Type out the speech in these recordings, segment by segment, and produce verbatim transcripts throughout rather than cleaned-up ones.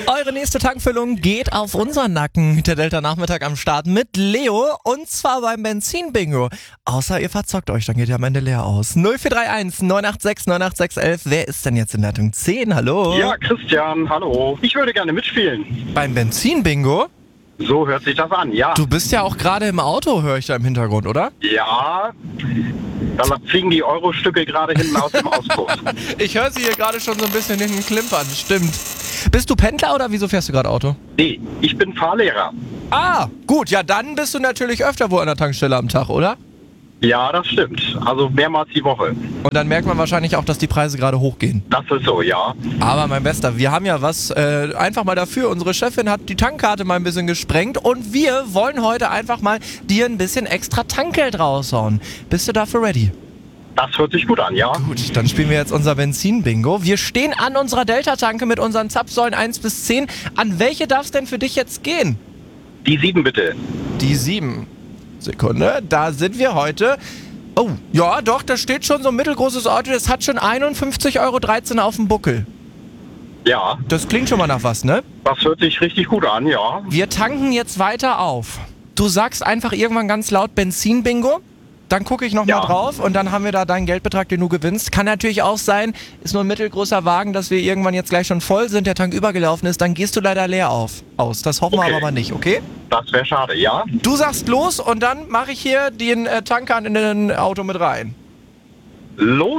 Eure nächste Tankfüllung geht auf unseren Nacken. Der Delta-Nachmittag am Start mit Leo und zwar beim Benzin-Bingo. Außer ihr verzockt euch, dann geht ihr am Ende leer aus. null vier drei eins neun acht sechs neun acht sechs eins eins. Wer ist denn jetzt in Leitung zehn? Hallo? Ja, Christian, hallo. Ich würde gerne mitspielen. Beim Benzin-Bingo? So hört sich das an, ja. Du bist ja auch gerade im Auto, höre ich da im Hintergrund, oder? Ja, da fliegen die Euro-Stücke gerade hinten aus dem Auspuff. Ich höre sie hier gerade schon so ein bisschen hinten klimpern, stimmt. Bist du Pendler oder wieso fährst du gerade Auto? Nee, ich bin Fahrlehrer. Ah, gut, ja dann bist du natürlich öfter wo an der Tankstelle am Tag, oder? Ja, das stimmt. Also mehrmals die Woche. Und dann merkt man wahrscheinlich auch, dass die Preise gerade hochgehen. Das ist so, ja. Aber mein Bester, wir haben ja was äh, einfach mal dafür. Unsere Chefin hat die Tankkarte mal ein bisschen gesprengt und wir wollen heute einfach mal dir ein bisschen extra Tankgeld raushauen. Bist du dafür ready? Das hört sich gut an, ja. Gut, dann spielen wir jetzt unser Benzin-Bingo. Wir stehen an unserer Delta-Tanke mit unseren Zapfsäulen eins bis zehn. An welche darf es denn für dich jetzt gehen? Die sieben bitte. Die sieben. Sekunde, da sind wir heute. Oh, ja doch, da steht schon so ein mittelgroßes Auto. Das hat schon einundfünfzig Euro dreizehn auf dem Buckel. Ja, Das klingt schon mal nach was, ne? das hört sich richtig gut an, ja. Wir tanken jetzt weiter auf. Du sagst einfach irgendwann ganz laut Benzin-Bingo. Dann gucke ich nochmal Ja. drauf und dann haben wir da deinen Geldbetrag, den du gewinnst. Kann natürlich auch sein, ist nur ein mittelgroßer Wagen, dass wir irgendwann jetzt gleich schon voll sind, der Tank übergelaufen ist. Dann gehst du leider leer auf, aus. Das hoffen Okay. wir aber nicht, okay? Das wäre schade, ja. Du sagst los und dann mache ich hier den äh, Tanker in den Auto mit rein. Los.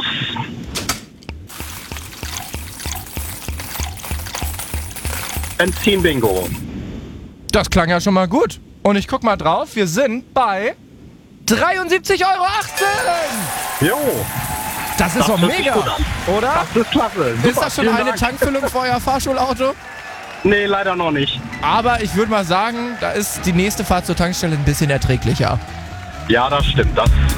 Benzin-Bingo. Das klang ja schon mal gut. Und ich guck mal drauf, wir sind bei dreiundsiebzig Euro achtzehn. Jo, Das ist Das doch hört sich mega, gut an. oder? das ist klasse. Ist Super, das schon vielen eine Dank. Tankfüllung für euer Fahrschulauto? Nee, leider noch nicht. Aber ich würde mal sagen, da ist die nächste Fahrt zur Tankstelle ein bisschen erträglicher. Ja, das stimmt. Das